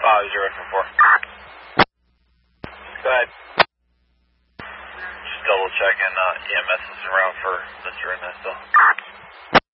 044. Go ahead. Just double checking EMS is around for Mr. Ernesto.